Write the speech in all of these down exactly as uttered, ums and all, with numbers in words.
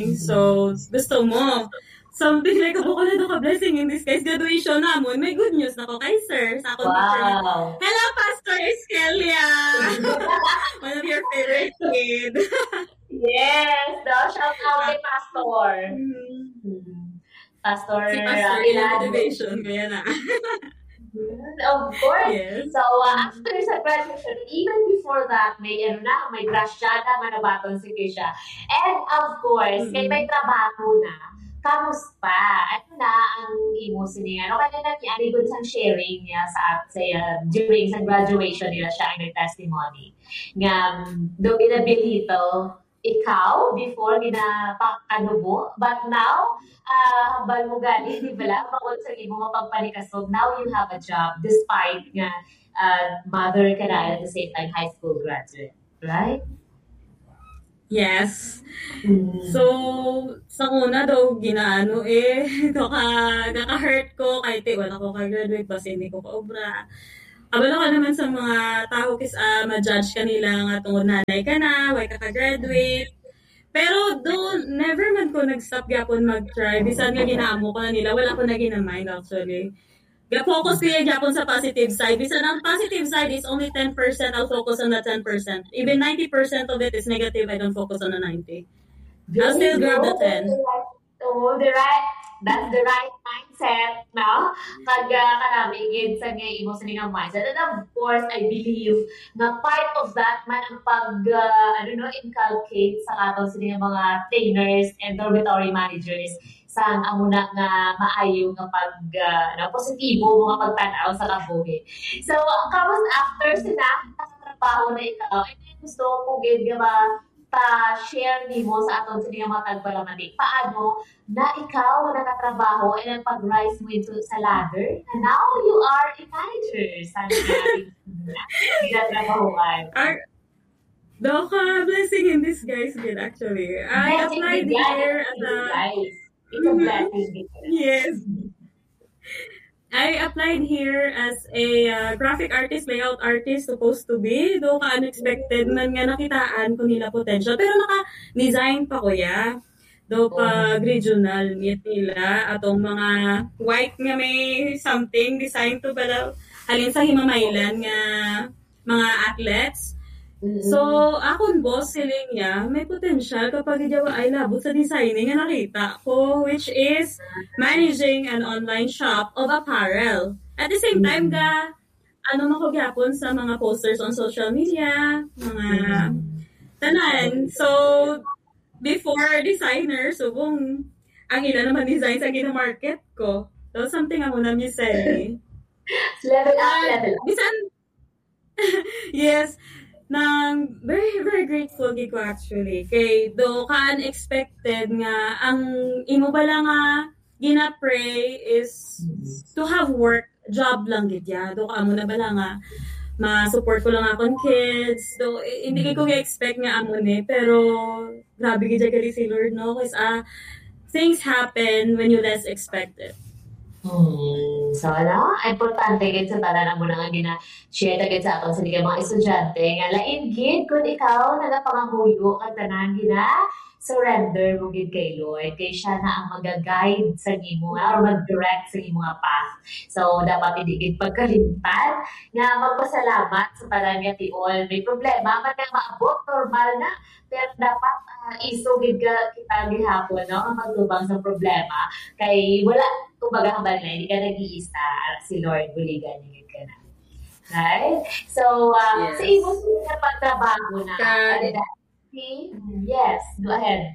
So, gusto mo. Something like, ako ko na doon ka-blessing in this case, graduation namon. May good news na ko kay sir. Sa akong teacher. Wow. Hello, Pastor Iskelia! One of your favorite kid. Yes, no? Shout out kay Pastor. Pastor, Si Pastor, uh, ilang motivation. Kaya na. Of course. Yes. So, uh, after sa graduation, even before that, may ano na, may grasyada, manabaton si Kisha. And of course, mm-hmm. kay may trabaho na, kamusta? Ano na ang imo siningan? O kaya na niya, good sa sharing niya sa, sa uh, during sa graduation nila siya ang testimony. Nga, do binabilito, ikaw, before ginapakanubo, but now, uh, hambal mo gani, di ba lang, bakit sa imo mapagpalikasog, now you have a job, despite nga, uh, mother ka na at the same time, high school graduate, right? Yes. Mm. So, sa una daw, ginaano eh, naka, naka-hurt ko, kahit eh, wala ko ka-graduate, kasi hindi ko ka-obra. Abala ka naman sa mga tao kis uh, ma-judge kanila nga tungod nanay ka na, why ka ka-graduate. Pero doon, never man ko nag-stop gyapon mag-try. Bisan nga ginaamo ko na nila, wala ko na ginamind actually. Ga-focus ko yung gyapon sa positive side. Bisan ang positive side is only ten percent, I'll focus on the ten percent. Even ninety percent of it is negative, I don't focus on the ninety. I'll still grab the ten. Oh, the right, that's the right mindset, no? Kag kanamigid sa nga imo sa nga mindset. And of course, I believe na part of that man ang pag, uh, ano no, inculcate sa katong sa mga trainers and dormitory managers sang amuna nga maayo nga pag uh, na positibo mga pagtanaw sa kabuhi. So, kamus after sina trabaho na ikaw, and gusto ko gid nga ba pa-share nimo sa aton sa mga matagbalamati. Paano na ikaw na nakatrabaho and ang pag-rise mo into sa ladder, and now you are a manager sa nagtrabahoan. Doka, blessing in disguise good actually. I blessing applied here as a... It's a blessing. Yes. I applied here as a uh, graphic artist, layout artist, supposed to be. Though ka-unexpected man nga nakitaan ko nila potential. Pero naka-design pa ko ya. Though pag regional, meet nila. Atong mga white nga may something design to pala halin sa himamaylan nga mga athletes. Mm-hmm. So, akong boss siling niya, may potential kapag iyawa ay labot sa designing nga nakita ko, which is managing an online shop of apparel. At the same time, ga, ano makugyapon sa mga posters on social media, mga tanan. So, before designer, subong, ang ila naman design sa gina-market ko. So, something ako na mi say. Level up, level up. Bisan, yes, nang very very grateful gid ko actually kay do ka unexpected nga ang imo bala nga gina-pray is to have work job lang gid ya do ka amo na bala nga ma-support ko lang akong kids do eh, hindi ko ga-expect nga amo ni pero grabe gid kay si Lord no kasi ah things happen when you less expect it. Hmm. So, ano? Importante gid sa tanan mo na nga gina-share ta gid sa aton sa mga estudyante nga lain gid kun ikaw nagapangamuyo ang tanan gina surrender mo gid kay Lord kay siya na ang mag-guide sa imo nga or mag-direct sa imo nga path. So, dapat hindi gid pagkalimtan nga magpasalamat sa tanan nga tiol. May problema man nga maabot normal na pero dapat uh, isugid ka kita gihapon no ang magtubang sa problema kay wala kumbaga hambal na hindi ka nag-iisa si Lord buligan niya ka na. Right? So, uh, yes. Sa imo sa pagtrabaho na yes, go ahead.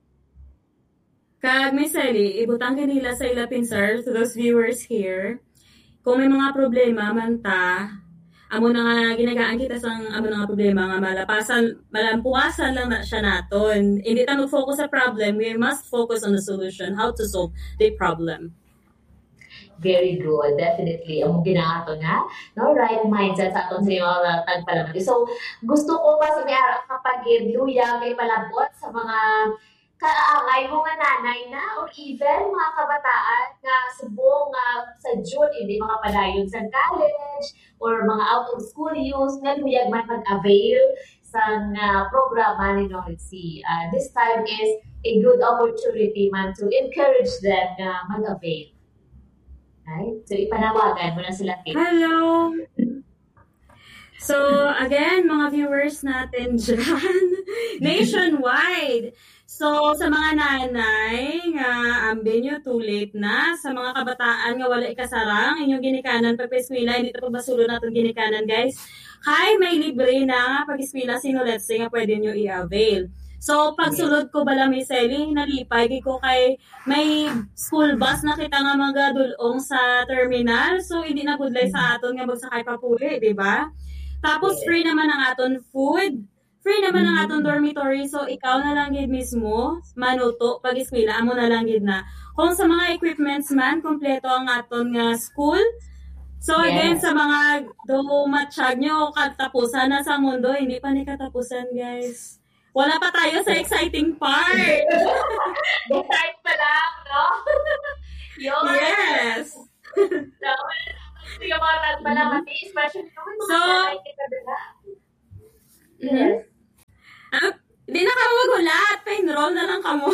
Kag may sali, ibutang kanila sa ilapin sir, to those viewers here, kung may mga problema man ta, amo na nga ginagaan kita sa amo na nga problema nga malapasan, malampuasan lang na siya naton. Hindi ta mag-focus sa problem, we must focus on the solution, how to solve the problem. Very good, definitely. Ang ginaato nga, no, right mindset sa aton sa mga tagpalamati. So, gusto ko pa si Miara kapag luya kay palabot sa mga kaangay mo nga nanay na or even mga kabataan na subong uh, sa June, hindi mga padayon sa college or mga out of school use nga luyag man mag-avail sa uh, programa ni Noritsy. Uh, this time is a good opportunity man to encourage them na mag-avail. Right? So, ipanawagan mo na sila. Hello! So, again, mga viewers natin dyan, nationwide. So, sa mga nanay nga ambi nyo too late na, sa mga kabataan nga wala ikasarang, inyong ginikanan pag-eskwela, hindi ito pabasulo natin ginikanan, guys. Kay may libre na pag-eskwela sino let's say nga pwede nyo i-avail. So, pagsulod ko bala may selling, nalipay ko kay may school bus na kita nga mga dulong sa terminal. So, hindi na budlay sa aton nga magsakay papuli, di ba? Tapos, free naman ang aton food. Free naman ang aton dormitory. So, ikaw na lang gid mismo, manuto, pag-eskwela, amo na lang gid na. Kung sa mga equipments man, kompleto ang aton nga school. So, again, yes. Sa mga do matsyag nyo, katapusan na sa mundo, hindi pa ni katapusan, guys. Wala pa tayo sa exciting part. The start pa lang, no? Yun. Yes. So, sige mga tag pa lang, especially kung mga so, yes. Ah, di na kamo maghulat. Pa-enroll na lang kamo.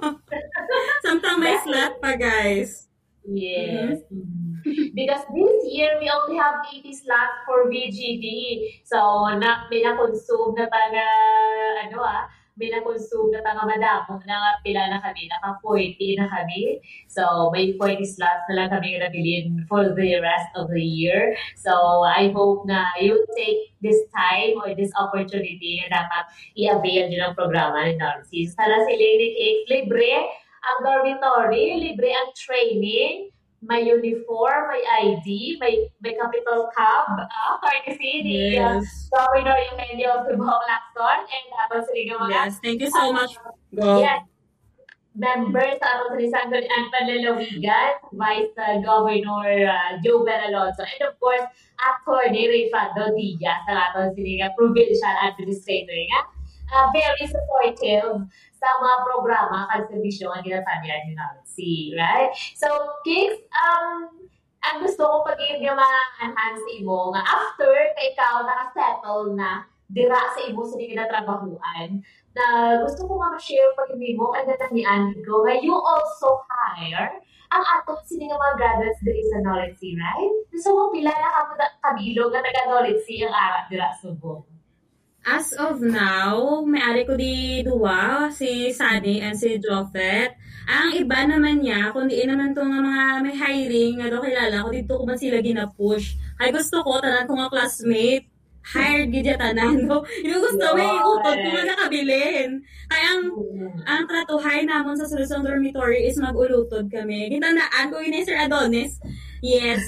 Samtang may slot pa, guys. Yes. Mm-hmm. Because this year, we only have eighty slots for V G D. So, na, may na-consume na taga, ano ah, may na-consume na taga madamo na pila na kami, naka forty na kami. So, may forty slots na lang kami nabilin for the rest of the year. So, I hope na you take this time or this opportunity na dapat i-avail nyo ng programa ni Noritsy. Sana sila libre ang dormitory, libre ang training, may uniform, may I D, may may capital cab, ah, courtesy ni yes. uh, Governor Eugenio Subong Lacson, and tapos sila mga... Yes, thank you so much. Go. Yes. Members sa ato sa Sangguniang Panlalawigan, Vice uh, Governor uh, Joe Alonzo, and of course, Attorney Rayfando Diaz, sa ato sila Provincial Administrator nga. Uh, very supportive sa mga programa at servisyo ang ginatanya ni Noritsy, right? So, kids, um, ang gusto ko pag-i nga ma-enhance imo nga after kay ikaw naka-settle na dira sa imo sa ginatrabahuan, na gusto ko nga ma-share pag-i mo kay natanian ko nga you also hire ang atong sini nga mga graduates diri sa Noritsy, right? So, kung pila na kabilog nga taga-Noritsy ang arat dira sa Subong. As of now, may-ari ko di duwa, si Sunny and si Jofet. Ang iba naman niya, kundi naman itong mga may hiring, nga daw kilala ko, dito ko man sila gina-push. Ay gusto ko, tanan ko nga classmate, hired gidya tanan. No? Yung gusto, may utod ko nga nakabilin. Kaya ang, ang tratuhay namon sa Sulusong Dormitory is mag-ulutod kami. Gitandaan ko yun eh, Sir Adonis. Yes.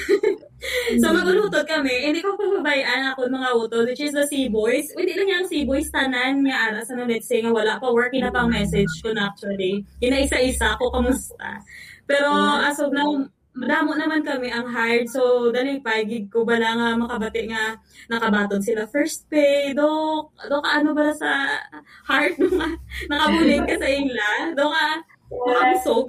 So, mag-ulutod kami. Hindi ko pababayaan ako mga utod, which is the C-Boys. Hindi lang yung C-Boys, tanan nga ara sa let's say nga wala pa work, na pang message ko na actually. Ina-isa-isa ko, kamusta. Pero as of now, madamo naman kami ang hired. So, dali pagig ko bala nga makabati nga nakabaton sila first pay. Do, do ka ano bala sa heart nga nakabulig ka sa ila. Do ka makabusog.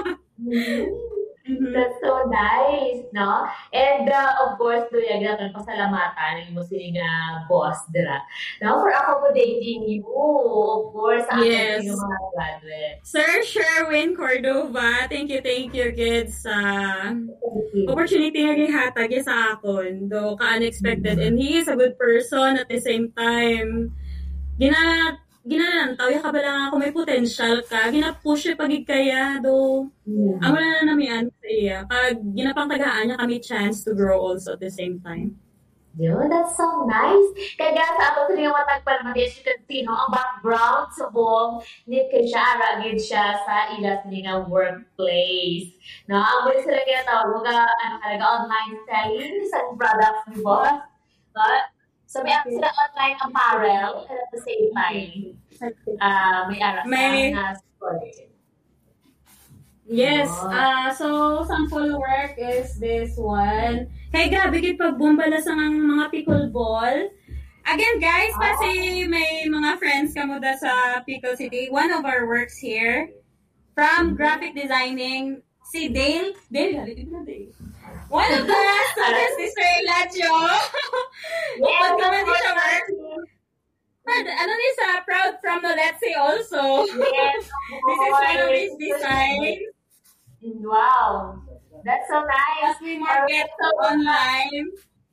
Mm-hmm. That's so nice, no? And uh, of course, doon natin pasalamatan ng mo siling uh, boss, dira. Now, for accommodating you, of course, sa yes. ating mga graduates. Sir Sherwin Cordova, thank you, thank you, kids. Uh, opportunity nga gihatag sa akon, do ka-unexpected. Mm-hmm. And he is a good person at the same time. Gina Ginalantaw, ya ka ba lang ako may potential ka, ginapush yung pagig kaya, do, yeah. Ang wala na namian sa iya, pag ginapang tagaan niya kami chance to grow also at the same time. Yo, that's so nice. Kaya sa ato sa matag pa naman, as you can see, no, ang background sa buong ni siya, ragid siya sa ilas nga workplace. No, ang muli sila kaya tawag, mga, ano talaga, online selling, isang products ni boss. But, so, may ako sila online apparel at the same time, uh, may aras may... na scholarship. Yes. Uh, so, sample work is this one. Hey, grabe kit pagbumbala sa mga pickleball. Again, guys, oh. Kasi may mga friends kamo da sa Pickle City. One of our works here from graphic designing, si Dale. Dale, halito na Dale. One of the students ni Sir Lacho. Upad ka man di siya work. But ano ni sa proud from Noletsi also. Yes, This is one of his designs. Wow, that's so nice. As we market online.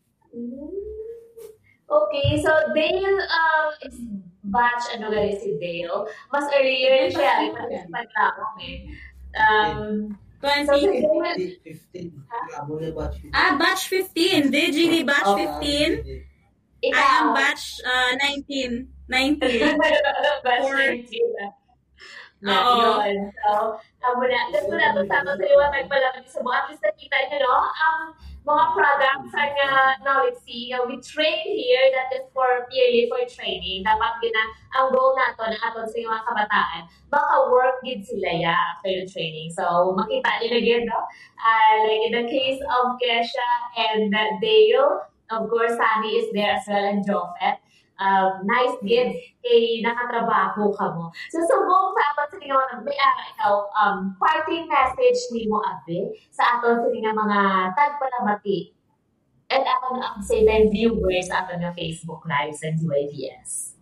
Okay, so Dale, uh, is batch ano gani si Dale. Mas earlier siya, ipatisipad na ako eh. Um, so si twenty. Dale, fifteen. Amo na batch fifteen. Ah, batch fifteen. D G D batch Oh. fifteen. I ikaw. am batch uh, nineteen. nineteen. Batch Four. nineteen. Na, Oo. yun. So, amo na. Gusto na ito sa ato sa liwanag pala sa mga. At least nakita nyo, no? Ang mga products ang uh, knowledge C, uh, we train here that is for purely for training. Dapat gina, ang goal nato na aton sa mga kabataan, maka-work din sila ya after the training. So, makita nyo na yun, no? Uh, like in the case of Kesha and uh, Dale, of course, Sunny is there as well, and Jofet. Um, nice gid kay nakatrabaho ka mo. So, subong sa aton sa mga, may uh, ikaw, um, parting message ni mo, Abe, sa aton sa mga mga tagpalamati. And aton ang say then viewers sa aton nga Facebook Lives and U I V S.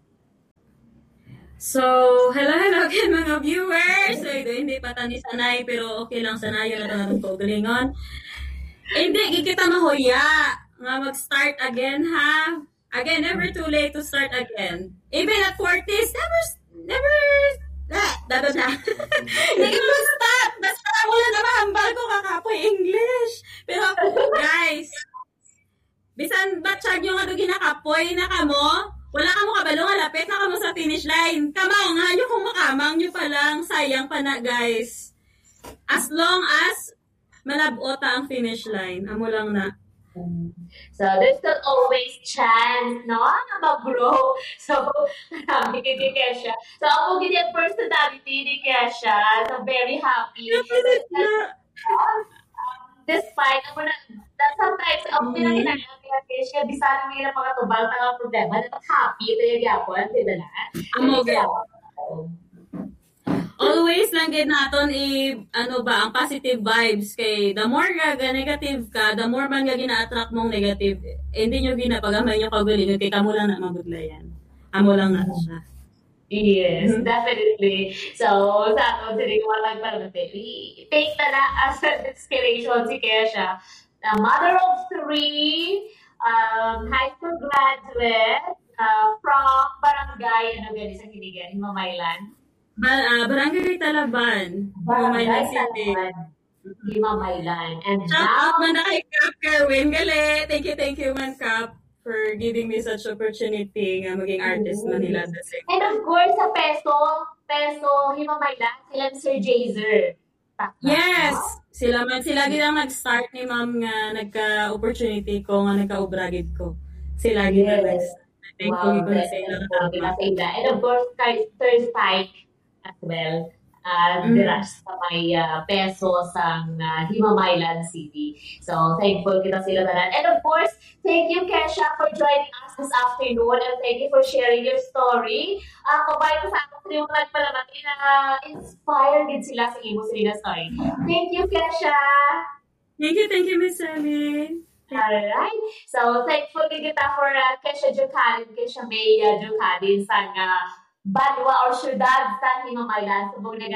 So, hello, hello again mga viewers. So, ito, hindi pa tani sanay, pero okay lang sanayo na ito ko galingon. Hindi, kikita mahoya nga mag-start again, ha? Again, never too late to start again. Even at forties, never, never, ah, dapat na. Hindi mo stop. Basta wala na mahambal ko kakapoy English. Pero, guys, bisan batsyag yung ano ginakapoy na kamo, wala ka mo kabalo nga lapit na kamo sa finish line. Kamaw nga nyo kung makamang nyo pa lang, sayang pa na, guys. As long as malabota ang finish line, amo lang na. So, there's still always chance, no? Na mag-grow. So, marami kay ni Kesha. So, ako gini ang personality ni Kesha. So, very happy. Um, despite, ako na, that sometimes, ako Mm. pinaginahan ni Kesha, bisa na may mga tubal na mga problema, na happy, ito yung yapon, di ba na? Amo, girl. Always lang gid naton i ano ba ang positive vibes kay the more ka ga negative ka, the more man nga gina-attract mong negative. Eh, hindi nyo ginapagamay nyo kagalingon kay kamo lang na mabudlayan. Amo lang na siya. Yes, definitely. So, sa akin, sila ko lang parang take na na as an inspiration si Kesha. A mother of three, um, high school graduate, uh, from Barangay, ano gani sa Kinigan, Himamaylan. Ba, uh, Barangay Talaban. Himamaylan City. Himamaylan. And Shout now, out man na kay Cap Kerwin gali. Thank you, thank you man Cap for giving me such opportunity nga maging artist man nila sa same. and of course, sa Peso, Peso, Himamaylan, sila ni Sir Jazer. Yes! Sila man, sila gid ang nag-start ni ma'am nga nagka-opportunity ko nga nagka-ubragid ko. Sila gid Yes. ang nag-start. Thankful Wow, ko na sa very ilang thankful kita tama. sa ila. And of course, kay Sir Spike as well. Uh, Mm. Dira sa may uh, Peso sa uh, Himamaylan City. So, thankful kita sa ila tanan. And of course, thank you, Kesha, for joining us this afternoon and thank you for sharing your story. Uh, kabay ko sa akin sa yung nagpalamat, na-inspire din sila sa imo sa story. Thank you, Kesha! Thank you, thank you, Miss Ellie. Alright. So, thankful din kita for uh, Kesha Jukarin, Kesha May uh, Jukarin sa uh, Banwa or Syudad sa Himamaylan. Subong